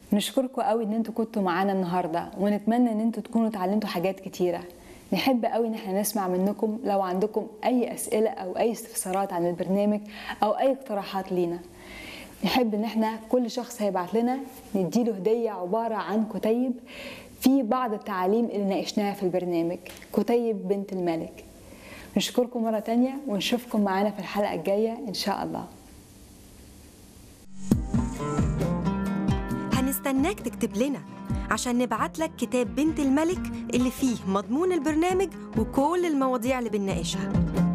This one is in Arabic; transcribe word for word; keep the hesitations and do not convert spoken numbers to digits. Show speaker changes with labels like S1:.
S1: نشكركم قوي ان انتوا كنتوا معانا النهارده، ونتمنى ان انتوا تكونوا اتعلمتوا حاجات كتيره. نحب قوي ان احنا نسمع منكم لو عندكم اي اسئله او اي استفسارات عن البرنامج او اي اقتراحات لينا. نحب ان احنا كل شخص هيبعت لنا نديله هديه عباره عن كتيب في بعض التعاليم اللي ناقشناها في البرنامج، كتيب بنت الملك. نشكركم مره تانية ونشوفكم معانا في الحلقه الجايه ان شاء الله.
S2: هنستناك تكتب لنا عشان نبعت لك كتاب بنت الملك اللي فيه مضمون البرنامج وكل المواضيع اللي بنناقشها.